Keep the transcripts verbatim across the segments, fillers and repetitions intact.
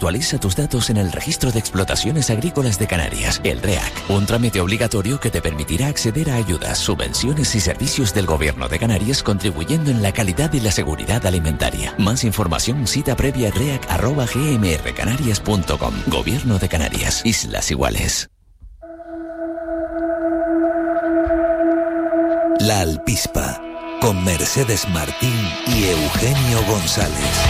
Actualiza tus datos en el Registro de Explotaciones Agrícolas de Canarias, el REAC, un trámite obligatorio que te permitirá acceder a ayudas, subvenciones y servicios del Gobierno de Canarias, contribuyendo en la calidad y la seguridad alimentaria. Más información, cita previa reac arroba g m r canarias punto com. Gobierno de Canarias, Islas Iguales. La Alpispa, con Mercedes Martín y Eugenio González.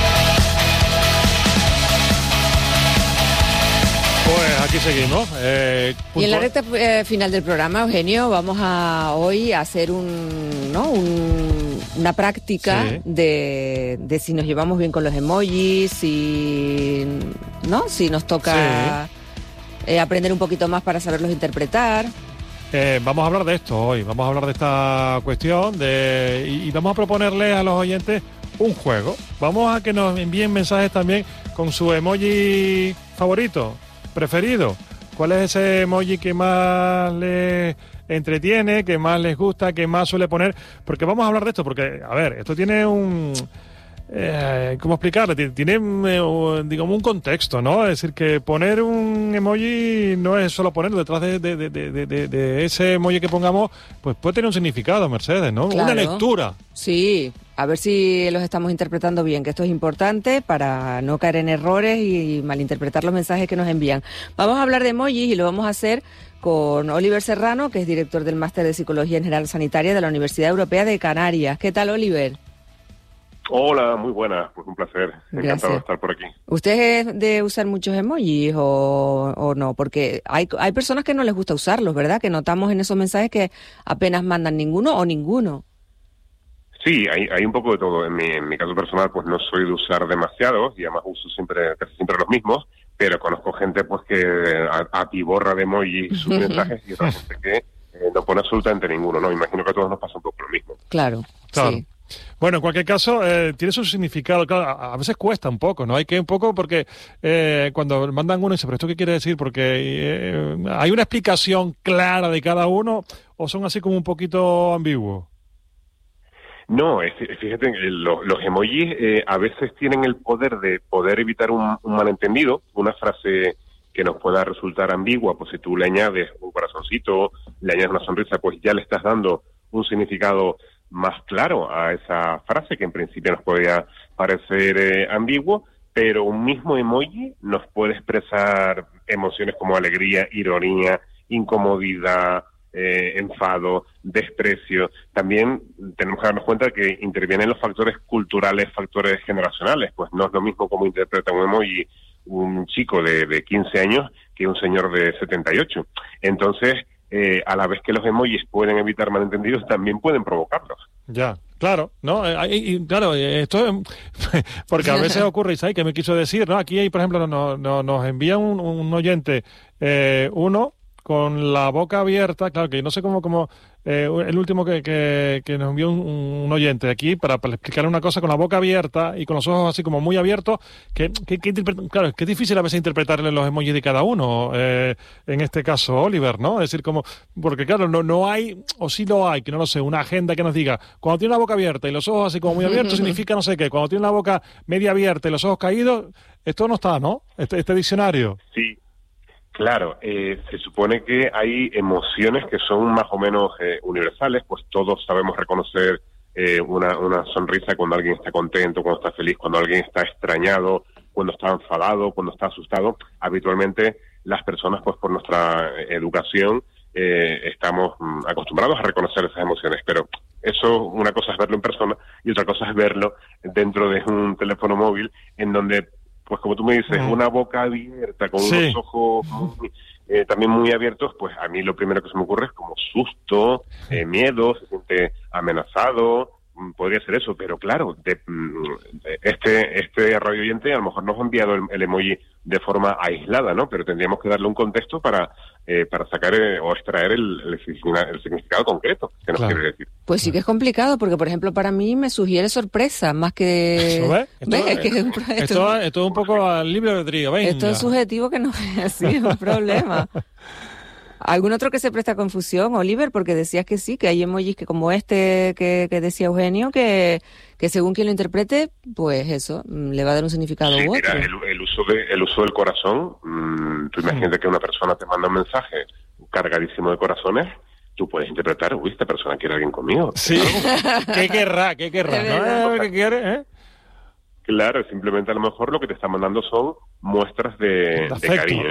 Pues aquí seguimos. Eh, y en la recta eh, final del programa, Eugenio, vamos a hoy a hacer un, ¿no? un, una práctica sí. de, de si nos llevamos bien con los emojis, si, ¿no? si nos toca sí. eh, aprender un poquito más para saberlos interpretar. Eh, vamos a hablar de esto hoy, vamos a hablar de esta cuestión de y, y vamos a proponerles a los oyentes un juego. Vamos a que nos envíen mensajes también con su emoji favorito, preferido. ¿Cuál es ese emoji que más les entretiene, que más les gusta, que más suele poner? Porque vamos a hablar de esto, porque, a ver, esto tiene un... Eh, ¿Cómo explicarlo? Tiene, eh, digamos, un contexto, ¿no? Es decir, que poner un emoji no es solo ponerlo detrás de, de, de, de, de, de ese emoji que pongamos, pues puede tener un significado, Mercedes, ¿no? Claro. Una lectura. Sí, a ver si los estamos interpretando bien, que esto es importante para no caer en errores y malinterpretar los mensajes que nos envían. Vamos a hablar de emojis y lo vamos a hacer con Oliver Serrano, que es director del Máster de Psicología General Sanitaria de la Universidad Europea de Canarias. ¿Qué tal, Oliver? Hola, muy buena, pues un placer, encantado Gracias. de estar por aquí. ¿Usted es de usar muchos emojis o, o no? Porque hay, hay personas que no les gusta usarlos, ¿verdad? Que notamos en esos mensajes que apenas mandan ninguno o ninguno. Sí, hay, hay un poco de todo. En mi, en mi caso personal, pues no soy de usar demasiados y además uso siempre casi siempre los mismos, pero conozco gente pues que atiborra de emojis sus mensajes y otra gente que eh, no pone absolutamente ninguno, ¿no? Imagino que a todos nos pasa un poco lo mismo. Claro, claro. sí. Bueno, en cualquier caso, eh, tiene su significado. Claro, a, a veces cuesta un poco, ¿no? Hay que un poco porque eh, cuando mandan uno y dice, ¿pero esto qué quiere decir? Porque eh, ¿hay una explicación clara de cada uno o son así como un poquito ambiguos? No, es, fíjate, los, los emojis eh, a veces tienen el poder de poder evitar un, un malentendido, una frase que nos pueda resultar ambigua, pues si tú le añades un corazoncito, le añades una sonrisa, pues ya le estás dando un significado más claro a esa frase que en principio nos podía parecer eh, ambiguo, pero un mismo emoji nos puede expresar emociones como alegría, ironía, incomodidad, eh, enfado, desprecio. También tenemos que darnos cuenta que intervienen los factores culturales, factores generacionales, pues no es lo mismo como interpreta un emoji un chico de, de quince años que un señor de setenta y ocho. Entonces, Eh, a la vez que los emojis pueden evitar malentendidos, también pueden provocarlos. Ya, claro, ¿no? Eh, y, claro, esto es, porque a veces ocurre, ¿sabes qué me quiso decir? ¿No? Aquí hay, por ejemplo, nos, nos, nos envía un, un oyente, eh, uno con la boca abierta, claro, que no sé cómo, cómo eh, el último que, que, que nos envió un, un oyente aquí para, para explicarle una cosa con la boca abierta y con los ojos así como muy abiertos, que, que, que claro, es que es difícil a veces interpretarle los emojis de cada uno, eh, en este caso Oliver, ¿no? Es decir, como, porque claro, no, no hay, o sí lo hay, que no lo sé, una agenda que nos diga, cuando tiene la boca abierta y los ojos así como muy abiertos significa no sé qué, cuando tiene la boca media abierta y los ojos caídos, esto no está, ¿no? Este, este diccionario. Sí. Claro, eh, se supone que hay emociones que son más o menos eh, universales, pues todos sabemos reconocer eh, una, una sonrisa cuando alguien está contento, cuando está feliz, cuando alguien está extrañado, cuando está enfadado, cuando está asustado. Habitualmente las personas, pues por nuestra educación, eh, estamos mm, acostumbrados a reconocer esas emociones, pero eso, una cosa es verlo en persona y otra cosa es verlo dentro de un teléfono móvil en donde, pues como tú me dices, uh-huh. una boca abierta, con sí. unos ojos muy, eh, también muy abiertos, pues a mí lo primero que se me ocurre es como susto, eh, miedo, se siente amenazado, podría ser eso, pero claro, de, este este radio oyente a lo mejor nos ha enviado el, el emoji de forma aislada, ¿no? Pero tendríamos que darle un contexto para eh, para sacar eh, o extraer el, el, el significado concreto que nos claro. quiere decir. Pues sí que es complicado, porque por ejemplo para mí me sugiere sorpresa, más que... ¿Eso ves? Esto, ¿Ves? Es, es que es un, esto, esto, esto es un poco al libre albedrío, venga. Esto es subjetivo que no es así, es un problema. ¿Algún otro que se presta a confusión, Oliver? Porque decías que sí, que hay emojis que como este que, que decía Eugenio, que, que según quien lo interprete, pues eso, le va a dar un significado sí, u otro. Mira, el, el, uso de, el uso del corazón, mmm, tú imagínate que una persona te manda un mensaje cargadísimo de corazones, tú puedes interpretar, uy, esta persona quiere a alguien conmigo. Sí, ¿qué querrá? ¿Qué querrá? ¿No? ¿Qué quiere? ¿Eh? Claro, simplemente a lo mejor lo que te están mandando son muestras de, de, de cariño,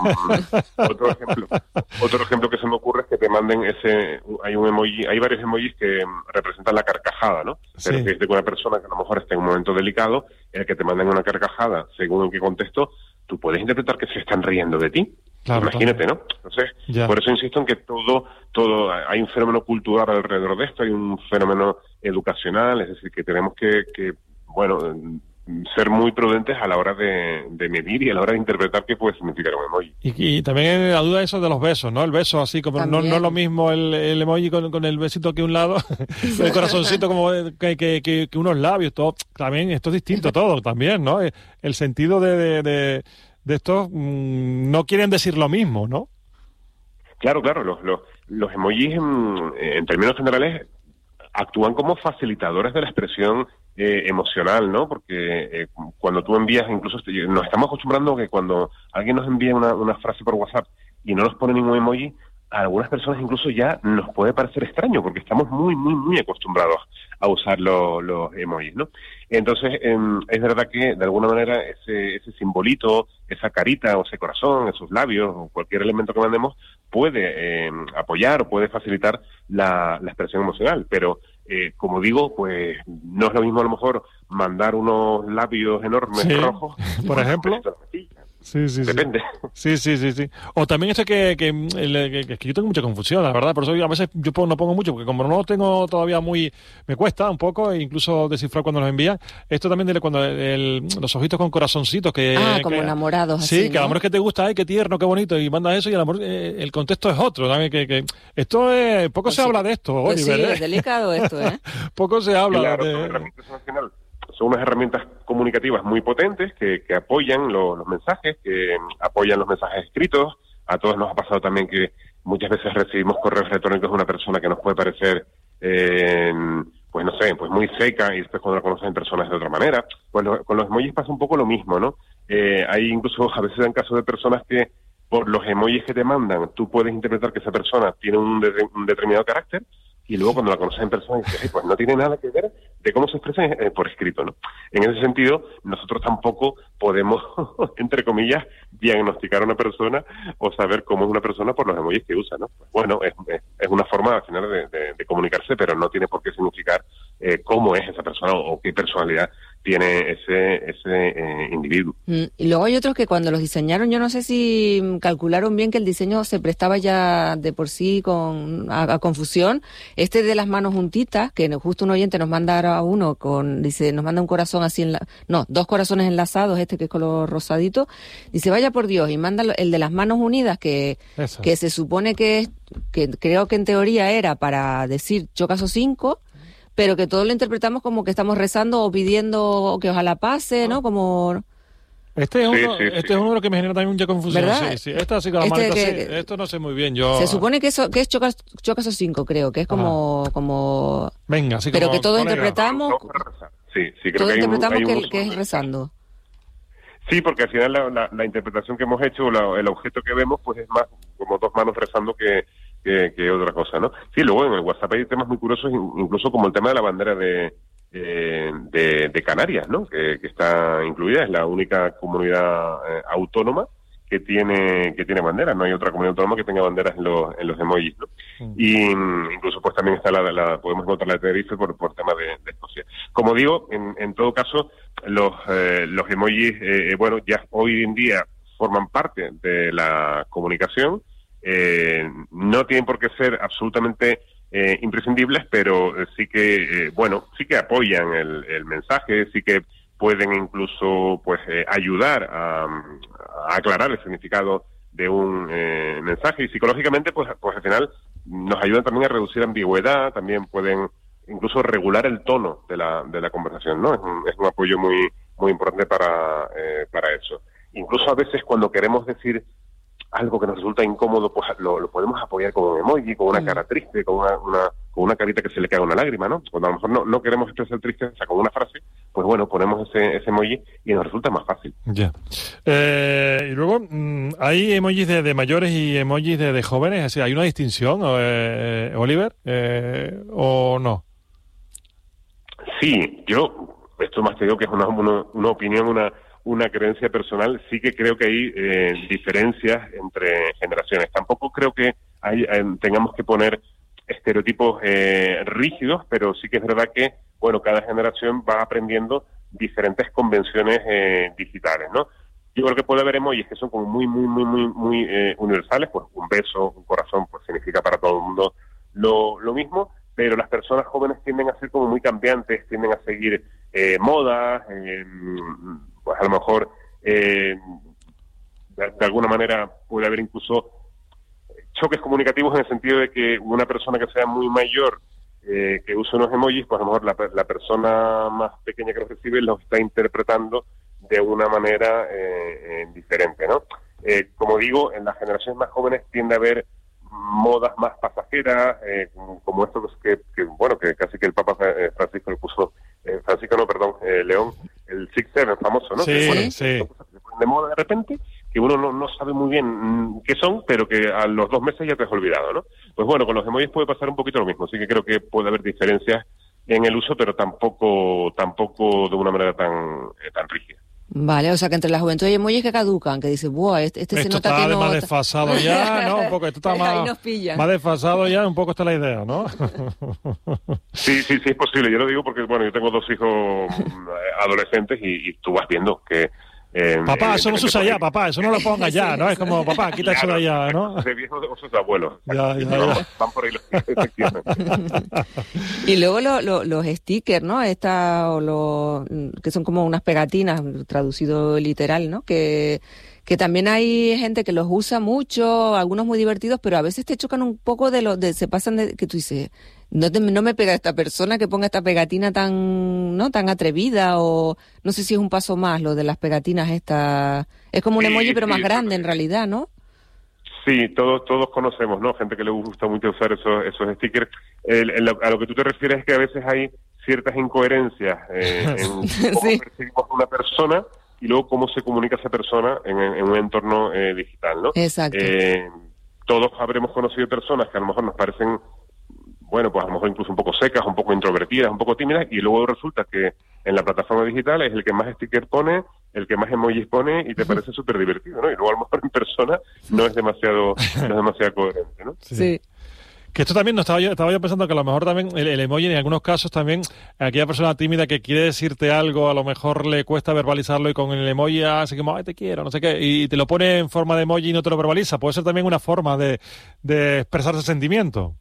¿no? otro ejemplo, otro ejemplo que se me ocurre es que te manden ese, hay un emoji, hay varios emojis que representan la carcajada, ¿no? Sí. Pero que es de una persona que a lo mejor está en un momento delicado, en el que te manden una carcajada, según en qué contexto, tú puedes interpretar que se están riendo de ti. Claro, imagínate, ¿no? Entonces, ya. Por eso insisto en que todo, todo, hay un fenómeno cultural alrededor de esto, hay un fenómeno educacional, es decir, que tenemos que, que bueno, ser muy prudentes a la hora de, de medir y a la hora de interpretar qué puede significar un emoji. Y, y también la duda eso de los besos, ¿no? El beso así como no, no es lo mismo el, el emoji con, con el besito que un lado, el corazoncito como que, que, que, que unos labios, todo. También esto es distinto todo también, ¿no? El sentido de, de, de, de estos mmm, no quieren decir lo mismo, ¿no? Claro, claro. Los, los, los emojis en, en términos generales actúan como facilitadores de la expresión eh, emocional, ¿no? Porque eh, cuando tú envías, incluso nos estamos acostumbrando a que cuando alguien nos envía una, una frase por WhatsApp y no nos pone ningún emoji, a algunas personas incluso ya nos puede parecer extraño, porque estamos muy, muy, muy acostumbrados a usar lo, los emojis, ¿no? Entonces, eh, es verdad que, de alguna manera, ese, ese simbolito, esa carita o ese corazón, esos labios, o cualquier elemento que mandemos, puede eh, apoyar o puede facilitar la, la expresión emocional, pero eh, como digo, pues no es lo mismo a lo mejor mandar unos labios enormes sí, rojos, por ejemplo. Sí, sí, Depende. Sí, sí, sí, sí. O también esto que, que, que, que yo tengo mucha confusión, la verdad, por eso a veces yo no pongo mucho, porque como no lo tengo todavía muy, me cuesta un poco, incluso descifrar cuando nos envían. Esto también de cuando el, el, los ojitos con corazoncitos que... Ah, como que, enamorados. Sí, así, que ¿no? el amor es que te gusta, ay, qué tierno, qué bonito, y mandas eso y el amor, eh, el contexto es otro, ¿sabes? Que, que esto es, poco pues se sí. habla de esto, pues Oliver. Sí, ¿eh? es delicado esto, ¿eh? Poco se habla claro, de... Claro, son unas herramientas comunicativas muy potentes que, que apoyan lo, los mensajes, que apoyan los mensajes escritos. A todos nos ha pasado también que muchas veces recibimos correos electrónicos de una persona que nos puede parecer, eh, pues no sé, pues muy seca, y después cuando la conocen en persona es de otra manera. Pues lo, con los emojis pasa un poco lo mismo, ¿no? Eh, hay incluso a veces en casos de personas que por los emojis que te mandan tú puedes interpretar que esa persona tiene un, de, un determinado carácter, y luego cuando la conoces en persona dices, hey, pues no tiene nada que ver de cómo se expresa eh, por escrito, ¿no? En ese sentido, nosotros tampoco podemos, entre comillas, diagnosticar a una persona o saber cómo es una persona por los emojis que usa, ¿no? Pues bueno, es, es, es una forma al final de, de, de comunicarse, pero no tiene por qué significar eh, cómo es esa persona o, o qué personalidad tiene ese ese eh, individuo. Mm, y luego hay otros que cuando los diseñaron, yo no sé si calcularon bien que el diseño se prestaba ya de por sí con a, a confusión. Este de las manos juntitas, que justo un oyente nos manda a uno con, dice, nos manda un corazón así, en la, no, dos corazones enlazados, este que es color rosadito, dice, vaya por Dios, y manda el de las manos unidas, que, que se supone que es, que creo que en teoría era para decir chocas o cinco, pero que todos lo interpretamos como que estamos rezando o pidiendo que ojalá pase, ¿no? Como... Este es uno, sí, sí, este sí. es uno que me genera también mucha confusión. ¿Verdad? Sí, sí. Esta sí con la Este manita, que- sí. Esto no sé muy bien. Yo. Se supone que eso que es chocas, chocas o cinco, creo, que es como... como Venga, así pero como. que todos colega. interpretamos, Vamos a rezar. Sí, sí, creo todos que hay un- interpretamos hay un que, uso que es de- rezando. Sí, porque al final la, la, la interpretación que hemos hecho, la- el objeto que vemos, pues es más como dos manos rezando que, que, que otra cosa, ¿no? Sí, luego en el WhatsApp hay temas muy curiosos, in- incluso como el tema de la bandera de, eh, de, de Canarias, ¿no? Que, que está incluida, es la única comunidad eh, autónoma que tiene que tiene banderas, no hay otra comunidad autónoma que tenga banderas en los, en los emojis, ¿no? Mm. Y mm, incluso pues también está la, la podemos encontrar la de Tenerife por, por tema de, de Escocia. Como digo, en, en todo caso, los, eh, los emojis, eh, bueno, ya hoy en día forman parte de la comunicación, eh, no tienen por qué ser absolutamente eh, imprescindibles, pero eh, sí que, eh, bueno, sí que apoyan el, el mensaje, sí que pueden incluso pues eh, ayudar a, a aclarar el significado de un eh, mensaje, y psicológicamente pues, pues al final nos ayudan también a reducir ambigüedad, también pueden incluso regular el tono de la, de la conversación, ¿no? Es un, es un apoyo muy muy importante para, eh, para eso. Incluso a veces cuando queremos decir algo que nos resulta incómodo, pues lo, lo podemos apoyar con un emoji, con una mm. cara triste, con una, una con una carita que se le cae una lágrima, ¿no? Cuando a lo mejor no, no queremos expresar tristeza con una frase, pues bueno, ponemos ese, ese emoji y nos resulta más fácil. Ya. Eh, y luego, ¿hay emojis de, de mayores y emojis de, de jóvenes? Es decir, ¿hay una distinción, eh, Oliver, eh, o no? Sí, yo, esto más te digo que es una, una, una opinión, una una creencia personal, sí que creo que hay eh, diferencias entre generaciones. Tampoco creo que hay, eh, tengamos que poner estereotipos eh, rígidos, pero sí que es verdad que, bueno, cada generación va aprendiendo diferentes convenciones eh, digitales, ¿no? Yo creo que puede haber emojis que son como muy, muy, muy, muy, muy eh, universales, pues un beso, un corazón, pues significa para todo el mundo lo, lo mismo, pero las personas jóvenes tienden a ser como muy cambiantes, tienden a seguir eh, modas, eh, pues a lo mejor eh, de, de alguna manera puede haber incluso choques comunicativos en el sentido de que una persona que sea muy mayor eh, que use unos emojis, pues a lo mejor la, la persona más pequeña que los recibe los está interpretando de una manera eh, eh, diferente, ¿no? Eh, como digo, en las generaciones más jóvenes tiende a haber modas más pasajeras, eh, como esto que, que, bueno, que casi que el Papa Francisco le puso, eh, Francisco no, perdón, eh, León, el six seven famoso, ¿no? Sí, que, bueno, sí. Son cosas que se ponen de moda de repente, que uno no, no sabe muy bien mmm, qué son, pero que a los dos meses ya te has olvidado, ¿no? Pues bueno, con los emojis puede pasar un poquito lo mismo, así que creo que puede haber diferencias en el uso, pero tampoco tampoco de una manera tan eh, tan rígida. Vale, o sea que entre la juventud hay emojis que caducan, que dices, buah, este, este se esto nota está que no... más desfasado ya, ¿no? Un poco, esto está más, más desfasado ya, un poco está la idea, ¿no? Sí, sí, sí, es posible. Yo lo digo porque, bueno, yo tengo dos hijos adolescentes y, y tú vas viendo que... Eh, papá, eso no se usa ya, papá, eso no lo pongas ya, ¿no? Es como, papá, quita eso de allá, ¿no? De viejos o sus abuelos. Ya, ya, van, ya. van por ahí los Y luego lo, lo, los stickers, ¿no? Esta, o lo, que son como unas pegatinas, traducido literal, ¿no? Que, que también hay gente que los usa mucho, algunos muy divertidos, pero a veces te chocan un poco de lo de se pasan de que tú dices, no, te, no me pega esta persona que ponga esta pegatina tan, ¿no? Tan atrevida, o no sé si es un paso más lo de las pegatinas estas. Es como un sí, emoji pero sí, más grande sí. en realidad, ¿no? Sí, todos todos conocemos, ¿no? Gente que le gusta mucho usar esos esos stickers. El, el, a lo que tú te refieres es que a veces hay ciertas incoherencias eh, en cómo sí. percibimos a una persona y luego cómo se comunica esa persona en, en un entorno eh, digital, ¿no? Exacto. Eh, todos habremos conocido personas que a lo mejor nos parecen, bueno, pues a lo mejor incluso un poco secas, un poco introvertidas, un poco tímidas, y luego resulta que en la plataforma digital es el que más sticker pone, el que más emojis pone, y te parece súper divertido, ¿no? Y luego a lo mejor en persona no es demasiado, no es demasiado coherente, ¿no? Sí. sí. Que esto también, no estaba yo, estaba yo pensando que a lo mejor también el, el emoji en algunos casos también, aquella persona tímida que quiere decirte algo, a lo mejor le cuesta verbalizarlo y con el emoji hace como, ay, te quiero, no sé qué, y te lo pone en forma de emoji y no te lo verbaliza. Puede ser también una forma de, de expresar ese sentimiento.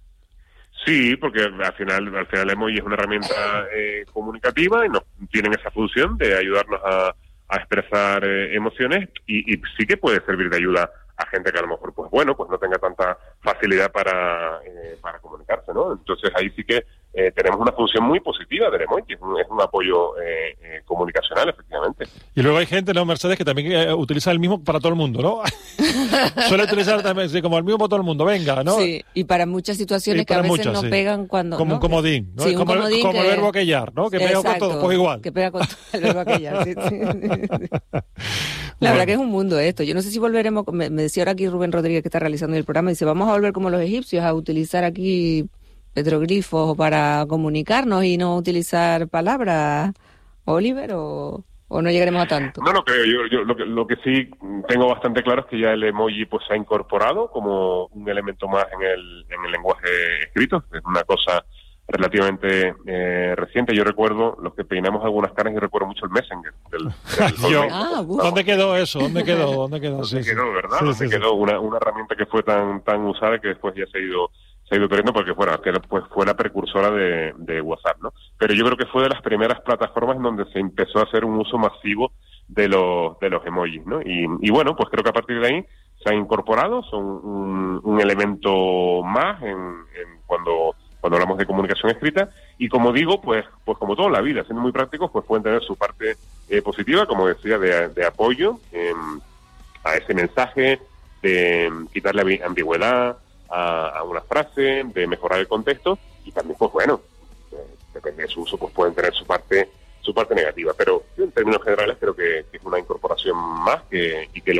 Sí, porque al final, al final el emoji es una herramienta eh, comunicativa y nos tienen esa función de ayudarnos a, a expresar eh, emociones y, y sí que puede servir de ayuda a gente que a lo mejor, pues bueno, pues no tenga tanta facilidad para eh, para comunicarse, ¿no? Entonces ahí sí que eh, tenemos una función muy positiva del emoji, es un, es un apoyo eh, eh, comunicacional, efectivamente. Y luego hay gente, ¿no, Mercedes, que también eh, utiliza el mismo para todo el mundo, ¿no? Suele utilizar también, sí, como el mismo para todo el mundo, venga, ¿no? Sí, y para muchas situaciones para que a veces muchas, no sí. pegan cuando... Como ¿no? un comodín, ¿no? Sí, como un comodín el, como que... el verbo aquellar, ¿no? Que pega con todo, pues igual. Que pega con todo el verbo aquellar, sí, sí. La bueno. verdad que es un mundo esto. Yo no sé si volveremos, me, me decía ahora aquí Rubén Rodríguez que está realizando el programa, dice, vamos a volver como los egipcios a utilizar aquí petroglifos para comunicarnos y no utilizar palabras, Oliver, o, o no llegaremos a tanto. No, no creo. Yo, yo lo, que, lo que sí tengo bastante claro es que ya el emoji pues se ha incorporado como un elemento más en el, en el lenguaje escrito. Es una cosa relativamente eh, reciente. Yo recuerdo, los que peinamos algunas caras, y recuerdo mucho el Messenger. Del, del Yo, ah, ¿Dónde quedó eso? ¿Dónde quedó? ¿Dónde quedó? ¿Dónde sí, quedó, sí. verdad? Sí, ¿Dónde sí, quedó sí. Una, una herramienta que fue tan tan usada que después ya se ha ido se ha ido perdiendo porque fuera que pues fue la precursora de, de WhatsApp, ¿no? Pero yo creo que fue de las primeras plataformas en donde se empezó a hacer un uso masivo de los de los emojis, ¿no? Y, y bueno, pues creo que a partir de ahí se han incorporado, son un, un elemento más en, en cuando cuando hablamos de comunicación escrita, y como digo, pues pues como toda la vida, siendo muy prácticos, pues pueden tener su parte eh, positiva, como decía, de, de apoyo eh, a ese mensaje, de quitarle ambigüedad a, a una frase, de mejorar el contexto, y también, pues bueno, eh, depende de su uso, pues pueden tener su parte su parte negativa. Pero en términos generales creo que, que es una incorporación más que, y que